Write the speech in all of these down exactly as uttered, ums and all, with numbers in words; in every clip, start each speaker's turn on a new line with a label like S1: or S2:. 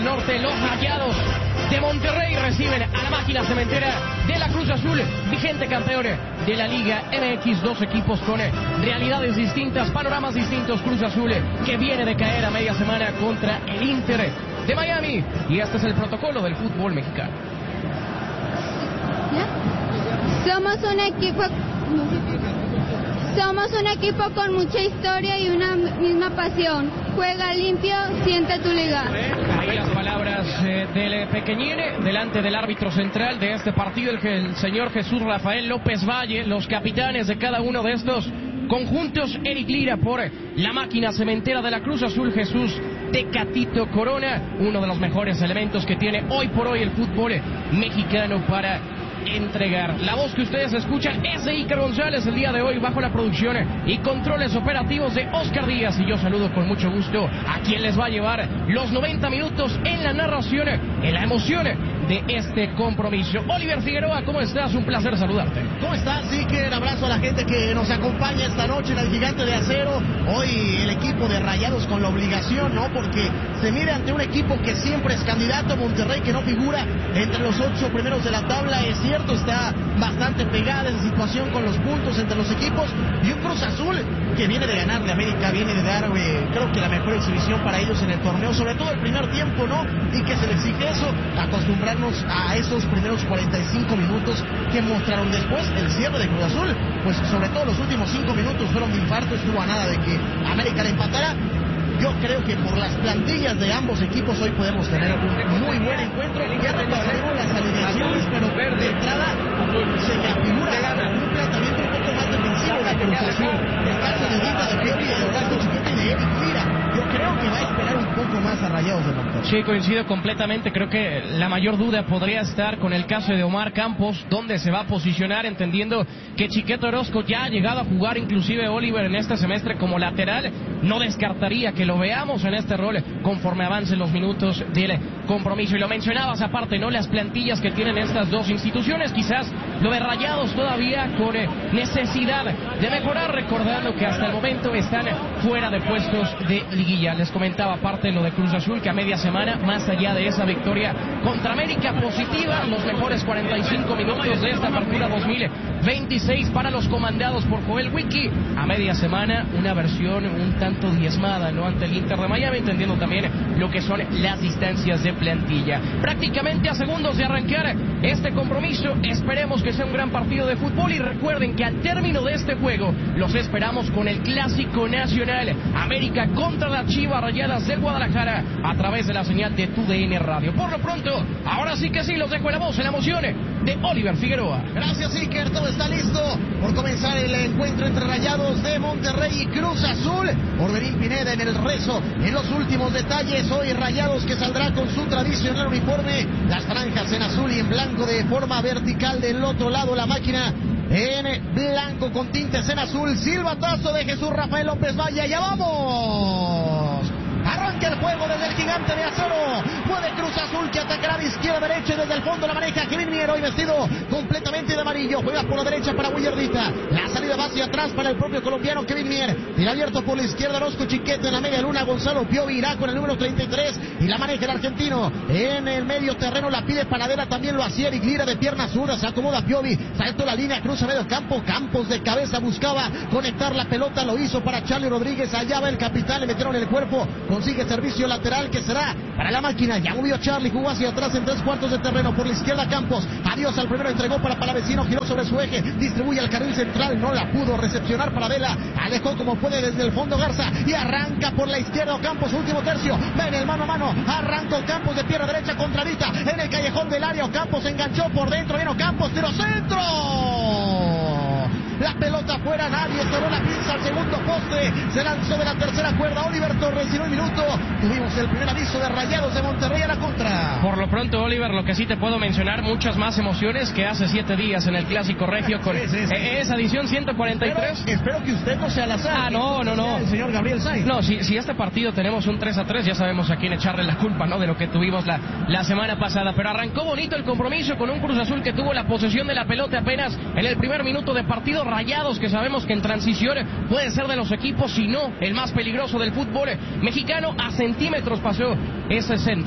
S1: Norte, los Rayados de Monterrey reciben a la máquina cementera de la Cruz Azul, vigente campeón de la Liga M X. Dos equipos con realidades distintas, panoramas distintos. Cruz Azul que viene de caer a media semana contra el Inter de Miami, y este es el protocolo del fútbol mexicano.
S2: Somos un equipo Somos un equipo con mucha historia y una misma pasión. Juega limpio, siente tu liga.
S1: Ahí las palabras eh, del pequeñín delante del árbitro central de este partido, el, el señor Jesús Rafael López Valle. Los capitanes de cada uno de estos conjuntos: Eric Lira por la máquina cementera de la Cruz Azul, Jesús Tecatito Corona, uno de los mejores elementos que tiene hoy por hoy el fútbol mexicano para entregar. La voz que ustedes escuchan es de Iker González el día de hoy, bajo la producción y controles operativos de Oscar Díaz, y yo saludo con mucho gusto a quien les va a llevar los noventa minutos en la narración, en la emoción de este compromiso. Oliver Figueroa, ¿cómo estás? Un placer saludarte.
S3: ¿Cómo estás, Iker? Abrazo a la gente que nos acompaña esta noche en el Gigante de Acero. Hoy el equipo de Rayados con la obligación, ¿no? Porque se mide ante un equipo que siempre es candidato. Monterrey, que no figura entre los ocho primeros de la tabla, es cierto, está bastante pegada en situación con los puntos entre los equipos, y un Cruz Azul que viene de ganar de América, viene de dar, eh, creo que la mejor exhibición para ellos en el torneo, sobre todo el primer tiempo, ¿no? Y que se les exige eso, acostumbrarnos a esos primeros cuarenta y cinco minutos que mostraron después. El cierre de Cruz Azul, pues sobre todo los últimos cinco minutos fueron de infarto, estuvo a nada de que América le empatara. Yo creo que por las plantillas de ambos equipos hoy podemos tener un muy buen encuentro. Ya repasaremos las alineaciones, pero de entrada se me afigura un planteamiento un poco más defensivo de Cruz Azul. El caso de Dita, de Piovi, de Horacio Chiquete y de Eric Lira. Yo creo que va a esperar un poco más a Rayados de Monterrey.
S1: Sí, coincido completamente. Creo que la mayor duda podría estar con el caso de Omar Campos, dónde se va a posicionar, entendiendo que Chiquete Orozco ya ha llegado a jugar, inclusive Oliver, en este semestre como lateral. No descartaría que lo veamos en este rol conforme avancen los minutos del compromiso. Y lo mencionabas aparte, ¿no? Las plantillas que tienen estas dos instituciones, quizás lo de Rayados todavía con eh, necesidad de mejorar, recordando que hasta el momento están fuera de puestos de liguilla. Les comentaba aparte lo de Cruz Azul, que a media semana, más allá de esa victoria contra América positiva, los mejores cuarenta y cinco minutos de esta apertura dos mil veintiséis para los comandados por Joel Wiki. A media semana, una versión un tanto diezmada, ¿no? Ante el Inter de Miami, entendiendo también lo que son las distancias de plantilla. Prácticamente a segundos de arrancar este compromiso, esperemos que sea un gran partido de fútbol, y recuerden que al término de este juego los esperamos con el Clásico Nacional, América contra las Chivas Rayadas de Guadalajara, a través de la señal de Tu D N Radio. Por lo pronto, ahora sí que sí, los dejo en la voz, en la emoción de Oliver Figueroa.
S3: Gracias, Iker, todo está listo por comenzar el encuentro entre Rayados de Monterrey y Cruz Azul. Orbelín Pineda en el rezo, en los últimos detalles. Hoy Rayados, que saldrá con su tradicional uniforme, las franjas en azul y en blanco de forma vertical. Del otro lado, la máquina en blanco con tintes en azul. Silbatazo de Jesús Rafael López Valle. ¡Ya vamos! Arranca el juego desde el Gigante de Acero. Puede Cruz Azul, que atacará de izquierda a derecha, y desde el fondo la maneja Kevin Mier, hoy vestido completamente de amarillo. Juega por la derecha para Willardita. La salida va hacia atrás para el propio colombiano Kevin Mier. Tira abierto por la izquierda Orozco Chiquete. En la media luna Gonzalo Piovi irá con el número treinta y tres y la maneja el argentino. En el medio terreno la pide Panadera, también lo hacía Eric Lira de pierna zurda. Se acomoda Piovi, saltó la línea, cruza medio campo. Campos de cabeza buscaba conectar la pelota, lo hizo para Charlie Rodríguez. Allá va el capitán, le metieron el cuerpo. Consigue servicio lateral que será para la máquina. Ya movió Charlie, jugó hacia atrás en tres cuartos de terreno. Por la izquierda Campos, adiós al primero, entregó para Palavecino, giró sobre su eje, distribuye al carril central, no la pudo recepcionar para Vela, alejó como puede desde el fondo Garza, y arranca por la izquierda Campos, último tercio, ven el mano a mano, arrancó Campos de pierna derecha contra Dita, en el callejón del área. Campos enganchó por dentro, vino Campos, tiro centro. La pelota fuera, nadie cerró la pinza al segundo poste, se lanzó de la tercera cuerda Oliver Torres, y en un minuto tuvimos el primer aviso de Rayados de Monterrey a la contra.
S1: Por lo pronto, Oliver, lo que sí te puedo mencionar, muchas más emociones que hace siete días en el Clásico Regio con sí, sí, sí. esa edición ciento cuarenta y tres.
S3: Pero espero que usted no sea al azar.
S1: Ah, no, no, no.
S3: El señor Gabriel Sainz.
S1: No, si, si este partido tenemos un tres a tres, ya sabemos a quién echarle la culpa, ¿no? De lo que tuvimos la, la semana pasada. Pero arrancó bonito el compromiso con un Cruz Azul que tuvo la posesión de la pelota apenas en el primer minuto de partido. Rayados, que sabemos que en transición puede ser de los equipos, si no el más peligroso del fútbol mexicano. A centímetros pasó ese centro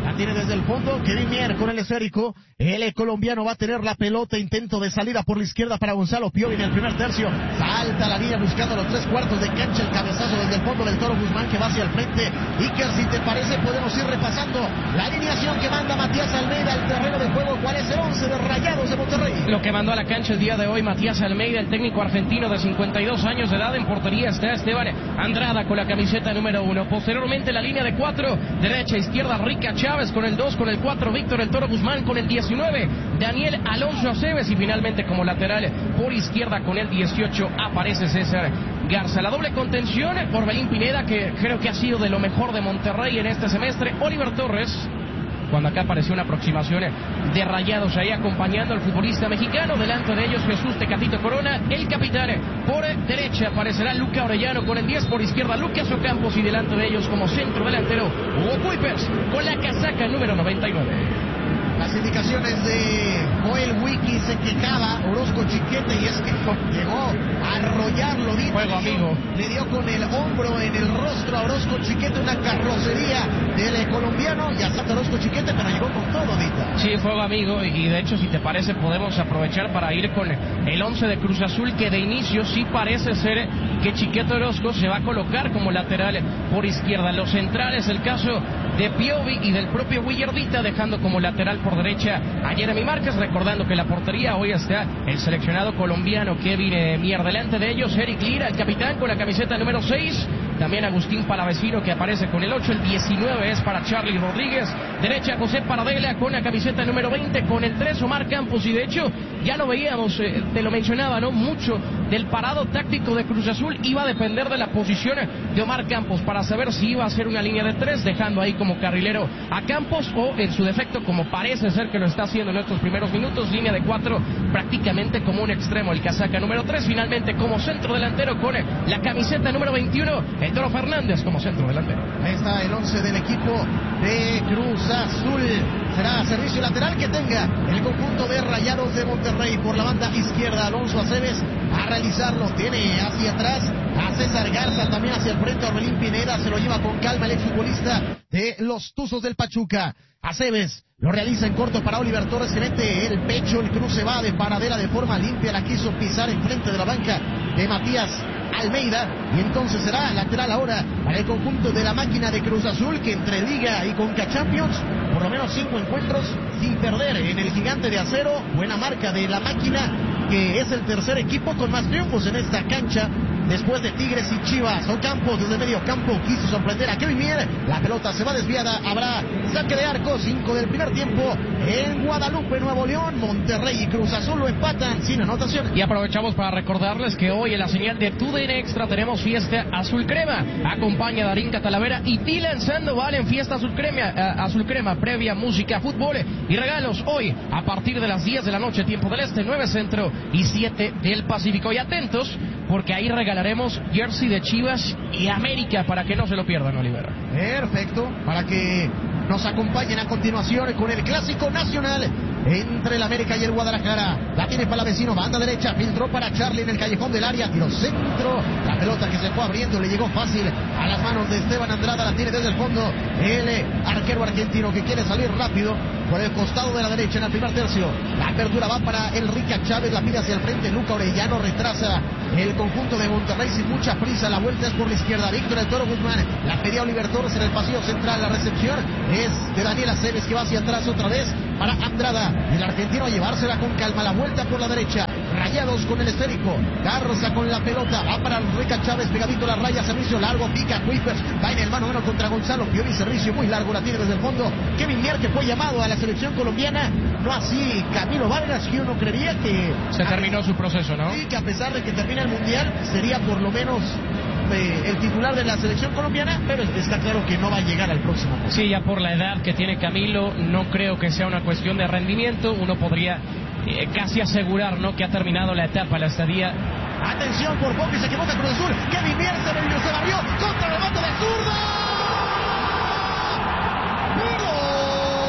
S3: La tiene desde el fondo Kevin Mier con el esférico. El colombiano va a tener la pelota. Intento de salida por la izquierda para Gonzalo Piovi en el primer tercio. Salta la línea buscando los tres cuartos de cancha. El cabezazo desde el fondo del Toro Guzmán que va hacia el frente. Iker, si te parece, podemos ir repasando la alineación que manda Matías Almeida al terreno de juego. ¿Cuál es el once de Rayados de Monterrey?
S1: Lo que mandó a la cancha el día de hoy Matías Almeida, el técnico argentino de cincuenta y dos años de edad. En portería está Esteban Andrada con la camiseta número uno. Posteriormente la línea de cuatro, derecha, izquierda, Rica Chávez con el dos, con el cuatro, Víctor el Toro Guzmán con el diecinueve, Daniel Alonso Aceves, y finalmente como lateral por izquierda con el dieciocho aparece César Garza. La doble contención, Orbelín Pineda, que creo que ha sido de lo mejor de Monterrey en este semestre. Oliver Torres, cuando acá apareció una aproximación de Rayados ahí acompañando al futbolista mexicano. Delante de ellos Jesús Tecatito Corona, el capitán. Por derecha aparecerá Luca Orellano con el diez, por izquierda Lucas Ocampos, y delante de ellos como centro delantero Hugo Kuipers con la casaca número noventa y nueve.
S3: Las indicaciones de Joel Wiki, se quejaba Orozco Chiquete, y es que llegó a arrollarlo. Dito,
S1: Juego,
S3: le dio,
S1: amigo.
S3: le dio con el hombro en el rostro a Orozco Chiquete, una carrocería del colombiano, y hasta Orozco Chiquete, pero llegó con todo, Dita.
S1: Sí, fuego, amigo, y de hecho, si te parece, podemos aprovechar para ir con el once de Cruz Azul, que de inicio sí parece ser que Chiquete Orozco se va a colocar como lateral por izquierda. Los centrales, el caso de Piovi y del propio Willardita, dejando como lateral por derecha a Jeremy Márquez, recordando que la portería hoy está el seleccionado colombiano Kevin Mier. Delante de ellos Eric Lira, el capitán, con la camiseta número seis, también Agustín Palavecino, que aparece con el ocho, el diecinueve es para Charlie Rodríguez, derecha José Paradela con la camiseta número veinte, con el tres Omar Campos, y de hecho ya lo veíamos, eh, te lo mencionaba, ¿no? Mucho del parado táctico de Cruz Azul iba a depender de la posición de Omar Campos para saber si iba a hacer una línea de tres, dejando ahí como carrilero a Campos, o en su defecto, como parece ser que lo está haciendo en estos primeros minutos, línea de cuatro prácticamente como un extremo, el casaca número tres, finalmente como centro delantero con la camiseta número veintiuno, el Toro Fernández como centro delantero.
S3: Ahí está el once del equipo de Cruz Azul. Será servicio lateral que tenga el conjunto de Rayados de Monterrey. Por la banda izquierda, Alonso Aceves a realizarlo. Tiene hacia atrás a César Garza, también hacia el frente a Orbelín Pineda. Se lo lleva con calma el exfutbolista de los Tuzos del Pachuca. Aceves lo realiza en corto para Oliver Torres, que mete el pecho, el cruce va de paradera de forma limpia, la quiso pisar enfrente de la banca de Matías Almeida, y entonces será lateral ahora para el conjunto de la máquina de Cruz Azul, que entre Liga y Conca Champions, por lo menos cinco encuentros sin perder en el Gigante de Acero. Buena marca de la máquina, que es el tercer equipo con más triunfos en esta cancha, después de Tigres y Chivas. Ocampos desde medio campo quiso sorprender a Kevin Mier, la pelota se va desviada, habrá saque de arco, cinco del primer tiempo en Guadalupe, Nuevo León. Monterrey y Cruz Azul lo empatan sin anotación.
S1: Y aprovechamos para recordarles que hoy en la señal de Tu D N Extra tenemos fiesta azul crema. Acompaña a Darín Catalavera y Dylan Sandoval en fiesta azul crema, uh, azul crema, previa música, fútbol y regalos hoy a partir de las diez de la noche, tiempo del este, nueve centro y siete del Pacífico. Y atentos, porque ahí regalaremos jersey de Chivas y América para que no se lo pierdan, Oliver.
S3: Perfecto, para que nos acompañen a continuación con el Clásico Nacional entre el América y el Guadalajara. La tiene Palavecino, banda derecha, filtró para Charlie en el callejón del área, tiro centro, la pelota que se fue abriendo le llegó fácil a las manos de Esteban Andrada, la tiene desde el fondo el arquero argentino que quiere salir rápido por el costado de la derecha en el primer tercio. La apertura va para el Rica Chávez, la pide hacia el frente Luca Orellano, retrasa el conjunto de Monterrey sin mucha prisa, la vuelta es por la izquierda, Víctor el Toro Guzmán, la pedía Oliver Torres en el pasillo central, la recepción es de Daniel Aceves, que va hacia atrás otra vez para Andrada, el argentino a llevársela con calma, la vuelta por la derecha, Rayados con el esférico, Garza con la pelota, va para Rica Chávez, pegadito a la raya, servicio largo, pica Kuipers, va en el mano a mano contra Gonzalo Piovi, servicio muy largo, la tiene desde el fondo Kevin Mier, que fue llamado a la selección colombiana, no así Camilo Vargas, que uno creería que
S1: se terminó su proceso, ¿no?
S3: Sí, que a pesar de que termina el Mundial, sería por lo menos eh, el titular de la selección colombiana, pero está claro que no va a llegar al próximo.
S1: Sí, ya por la edad que tiene Camilo, no creo que sea una cuestión de rendimiento, uno podría eh, casi asegurar, ¿no?, que ha terminado la etapa, la estadía.
S3: Atención, por poco y se equivoca Cruz Azul, Kevin Mier se, se barrió contra el remate de zurda.